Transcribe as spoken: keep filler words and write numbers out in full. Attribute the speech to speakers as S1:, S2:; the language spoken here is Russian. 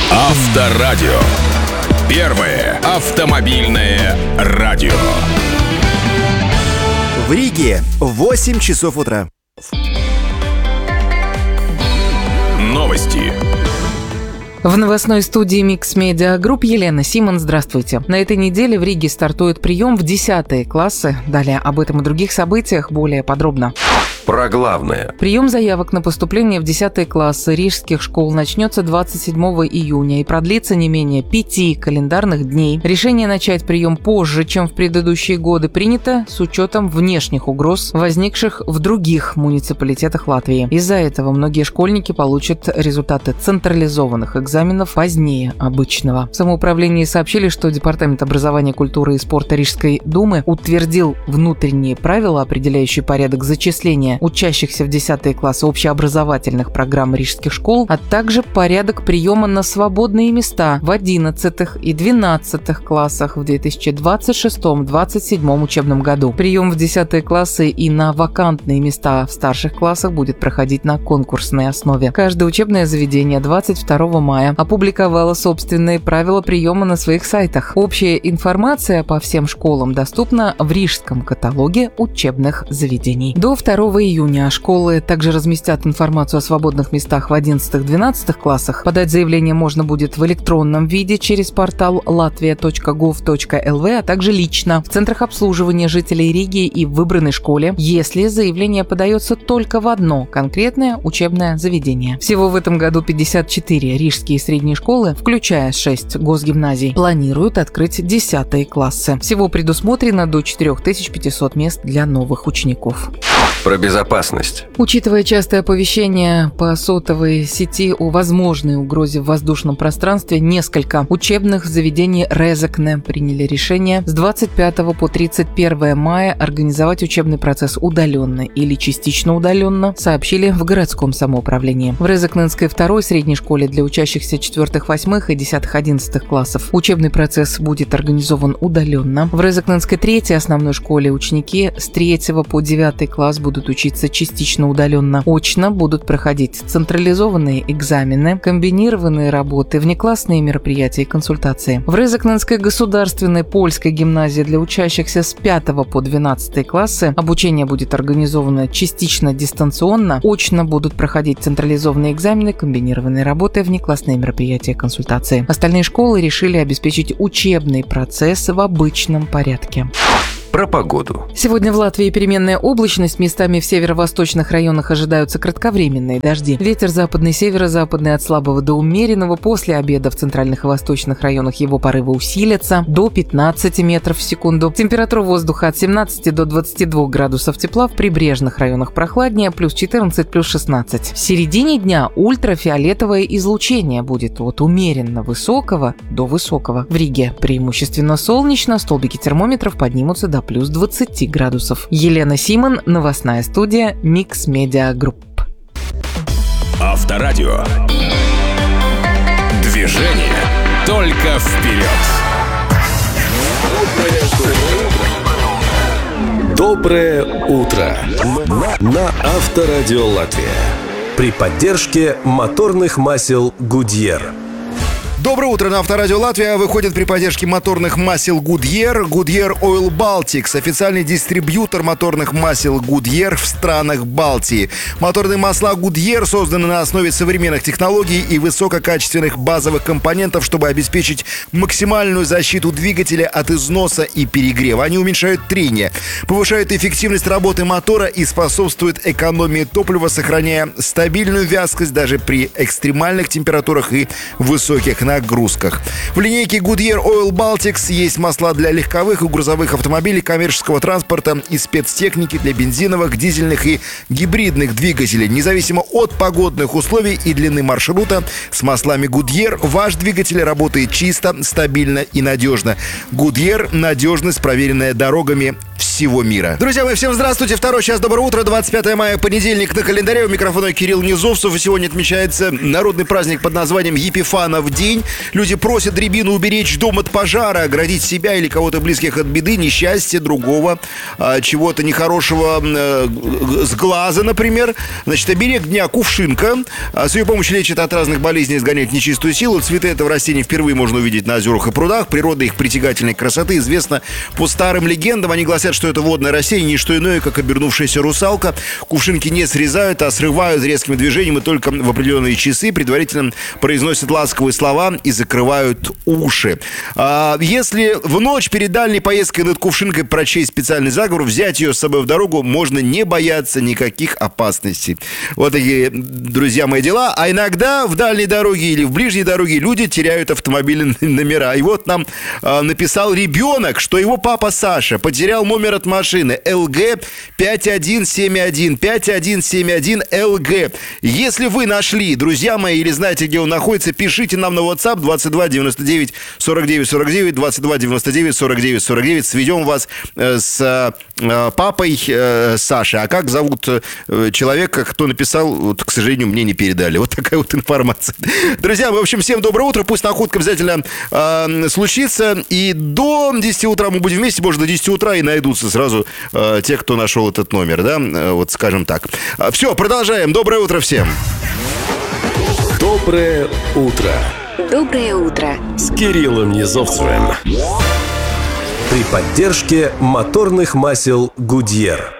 S1: Авторадио. Первое автомобильное радио.
S2: В Риге восемь часов утра.
S1: Новости.
S3: В новостной студии Mix Media Group Елена Симон. Здравствуйте. На этой неделе в Риге стартует прием в десятые классы. Далее об этом и других событиях более подробно.
S4: Про главное.
S3: Прием заявок на поступление в десятые классы рижских школ начнется двадцать седьмого июня и продлится не менее пяти календарных дней. Решение начать прием позже, чем в предыдущие годы, принято с учетом внешних угроз, возникших в других муниципалитетах Латвии. Из-за этого многие школьники получат результаты централизованных экзаменов позднее обычного. В самоуправлении сообщили, что Департамент образования, культуры и спорта Рижской думы утвердил внутренние правила, определяющие порядок зачисления учащихся в десятые классы общеобразовательных программ рижских школ, а также порядок приема на свободные места в одиннадцатых и двенадцатых классах в две тысячи двадцать шестом — две тысячи двадцать седьмом учебном году. Прием в десятые классы и на вакантные места в старших классах будет проходить на конкурсной основе. Каждое учебное заведение двадцать второго мая опубликовало собственные правила приема на своих сайтах. Общая информация по всем школам доступна в Рижском каталоге учебных заведений. До второго июня школы также разместят информацию о свободных местах в одиннадцатых-двенадцатых классах. Подать заявление можно будет в электронном виде через портал латвия точка гов точка эл ви, а также лично в центрах обслуживания жителей Риги и в выбранной школе, если заявление подается только в одно конкретное учебное заведение. Всего в этом году пятьдесят четыре рижские средние школы, включая шесть госгимназий, планируют открыть десятые классы. Всего предусмотрено до четыре тысячи пятьсот мест для новых учеников.
S4: Про безопасность.
S3: Учитывая частое оповещение по сотовой сети о возможной угрозе в воздушном пространстве, несколько учебных заведений Резекне приняли решение с двадцать пятого по тридцать первое мая организовать учебный процесс удаленно или частично удаленно, сообщили в городском самоуправлении. В Резекненской второй средней школе для учащихся четвёртых-восьмых и десятых-одиннадцатых классов учебный процесс будет организован удаленно. В Резекненской третьей основной школе ученики с третьего по девятый класс будут будут учиться частично удаленно. Очно будут проходить централизованные экзамены, комбинированные работы, внеклассные мероприятия и консультации. В Резекненской государственной польской гимназии для учащихся с пятого по двенадцатый классы обучение будет организовано частично дистанционно. Очно будут проходить централизованные экзамены, комбинированные работы, внеклассные мероприятия и консультации. Остальные школы решили обеспечить учебный процесс в обычном порядке.
S4: Про погоду.
S3: Сегодня в Латвии переменная облачность. Местами в северо-восточных районах ожидаются кратковременные дожди. Ветер западный, северо-западный от слабого до умеренного. После обеда в центральных и восточных районах его порывы усилятся до пятнадцати метров в секунду. Температура воздуха от семнадцати до двадцати двух градусов тепла. В прибрежных районах прохладнее, плюс четырнадцать, плюс шестнадцать. В середине дня ультрафиолетовое излучение будет от умеренно высокого до высокого. В Риге преимущественно солнечно, столбики термометров поднимутся до плюс двадцати градусов. Елена Симон, новостная студия Mix Media Group.
S1: Авторадио. Движение только вперед.
S5: Доброе утро на Авторадио Латвия при поддержке моторных масел Goodyear.
S2: Доброе утро. На Авторадио Латвия выходит при поддержке моторных масел Goodyear Goodyear Oil Baltics, официальный дистрибьютор моторных масел Goodyear в странах Балтии. Моторные масла Goodyear созданы на основе современных технологий и высококачественных базовых компонентов, чтобы обеспечить максимальную защиту двигателя от износа и перегрева. Они уменьшают трение, повышают эффективность работы мотора и способствуют экономии топлива, сохраняя стабильную вязкость даже при экстремальных температурах и высоких нагрузках. В линейке Goodyear Oil Baltics есть масла для легковых и грузовых автомобилей, коммерческого транспорта и спецтехники для бензиновых, дизельных и гибридных двигателей. Независимо от погодных условий и длины маршрута, с маслами Goodyear ваш двигатель работает чисто, стабильно и надежно. Goodyear — надежность, проверенная дорогами всего мира. Друзья мои, всем здравствуйте. Второй час, доброе утро. двадцать пятое мая, понедельник на календаре. У микрофона Кирилл Низовцев. И сегодня отмечается народный праздник под названием Епифанов день. Люди просят рябину уберечь дом от пожара, оградить себя или кого-то близких от беды, несчастья, другого, чего-то нехорошего с глаза, например. Значит, оберег дня кувшинка. С ее помощью лечат от разных болезней, изгоняют нечистую силу. Цветы этого растения впервые можно увидеть на озерах и прудах. Природа их притягательной красоты известна по старым легендам. Они гласят, что это водное растение, не что иное, как обернувшаяся русалка. Кувшинки не срезают, а срывают резкими движениями только в определенные часы. Предварительно произносят ласковые слова и закрывают уши. А если в ночь перед дальней поездкой над кувшинкой прочесть специальный заговор, взять ее с собой в дорогу, можно не бояться никаких опасностей. Вот такие, друзья мои, дела. А иногда в дальней дороге или в ближней дороге люди теряют автомобильные номера. И вот нам а, написал ребенок, что его папа Саша потерял номер от машины эл гэ пять один семь один пять один семь один эл гэ. Если вы нашли, друзья мои, или знаете, где он находится, пишите нам на WhatsApp двадцать два девяносто девять сорок девять сорок девять, двадцать два девяносто девять сорок девять сорок девять. Сведем вас э, с э, папой э, Саши. А как зовут э, человека, кто написал, вот, к сожалению, мне не передали. Вот такая вот информация. Друзья, в общем, всем доброе утро. Пусть находка обязательно э, случится. И до десяти утра мы будем вместе, может, до десяти утра и найдутся сразу э, те, кто нашел этот номер, да? Э, вот скажем так. Все, продолжаем. Доброе утро всем.
S5: Доброе утро.
S6: Доброе утро.
S5: С Кириллом Низовцевым. При поддержке моторных масел Goodyear.